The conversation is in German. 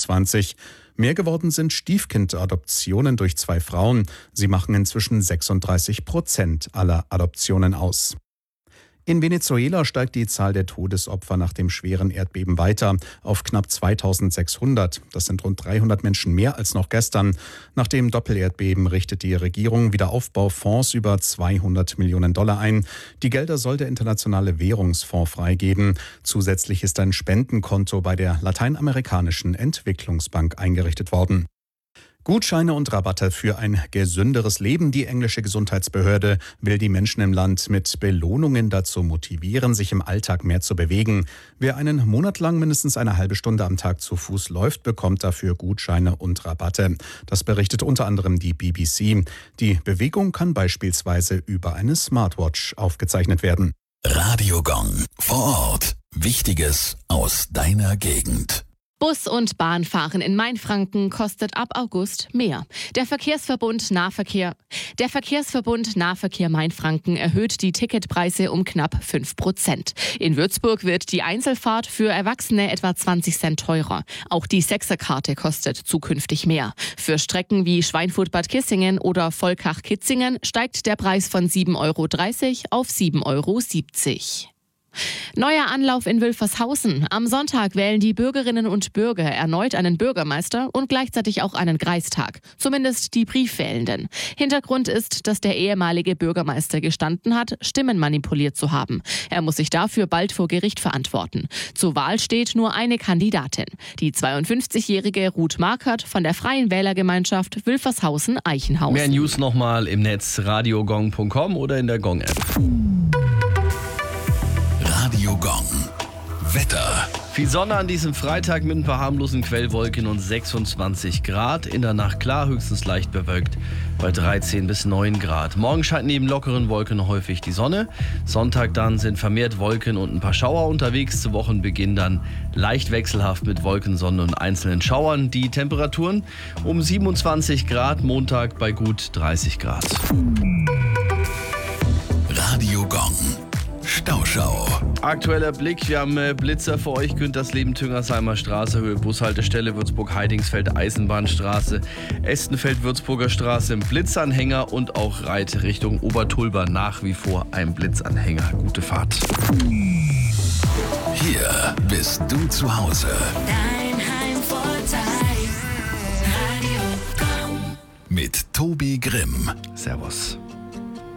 2021. Mehr geworden sind Stiefkindadoptionen durch 2 Frauen. Sie machen inzwischen 36% aller Adoptionen aus. In Venezuela steigt die Zahl der Todesopfer nach dem schweren Erdbeben weiter auf knapp 2600. Das sind rund 300 Menschen mehr als noch gestern. Nach dem Doppelerdbeben richtet die Regierung Wiederaufbaufonds über $200 Millionen ein. Die Gelder soll der Internationale Währungsfonds freigeben. Zusätzlich ist ein Spendenkonto bei der Lateinamerikanischen Entwicklungsbank eingerichtet worden. Gutscheine und Rabatte für ein gesünderes Leben. Die englische Gesundheitsbehörde will die Menschen im Land mit Belohnungen dazu motivieren, sich im Alltag mehr zu bewegen. Wer einen Monat lang mindestens eine halbe Stunde am Tag zu Fuß läuft, bekommt dafür Gutscheine und Rabatte. Das berichtet unter anderem die BBC. Die Bewegung kann beispielsweise über eine Smartwatch aufgezeichnet werden. Radio Gong. Vor Ort. Wichtiges aus deiner Gegend. Bus- und Bahnfahren in Mainfranken kostet ab August mehr. Der Verkehrsverbund Nahverkehr Mainfranken erhöht die Ticketpreise um knapp 5%. In Würzburg wird die Einzelfahrt für Erwachsene etwa 20 Cent teurer. Auch die Sechserkarte kostet zukünftig mehr. Für Strecken wie Schweinfurt-Bad Kissingen oder Volkach-Kitzingen steigt der Preis von 7,30 € auf 7,70 €. Neuer Anlauf in Wülfershausen. Am Sonntag wählen die Bürgerinnen und Bürger erneut einen Bürgermeister und gleichzeitig auch einen Kreistag. Zumindest die Briefwählenden. Hintergrund ist, dass der ehemalige Bürgermeister gestanden hat, Stimmen manipuliert zu haben. Er muss sich dafür bald vor Gericht verantworten. Zur Wahl steht nur eine Kandidatin. Die 52-jährige Ruth Markert von der Freien Wählergemeinschaft Wülfershausen-Eichenhausen. Mehr News nochmal im Netz radiogong.com oder in der Gong-App. Radio Gong. Wetter. Viel Sonne an diesem Freitag mit ein paar harmlosen Quellwolken und 26 Grad. In der Nacht klar, höchstens leicht bewölkt bei 13 bis 9 Grad. Morgen scheint neben lockeren Wolken häufig die Sonne. Sonntag dann sind vermehrt Wolken und ein paar Schauer unterwegs. Zu Wochenbeginn dann leicht wechselhaft mit Wolken, Sonne und einzelnen Schauern. Die Temperaturen um 27 Grad, Montag bei gut 30 Grad. Radio Gong. Stauschau. Aktueller Blick, wir haben Blitzer für euch. Güntersleben, Tüngersheimer Straße, Höhe Bushaltestelle, Würzburg-Heidingsfeld, Eisenbahnstraße, Estenfeld, Würzburger Straße, Blitzanhänger und auch Reit Richtung Obertulba nach wie vor ein Blitzanhänger. Gute Fahrt. Hier bist du zu Hause. Dein Heimvorteil. Radio Gong. Mit Tobi Grimm. Servus.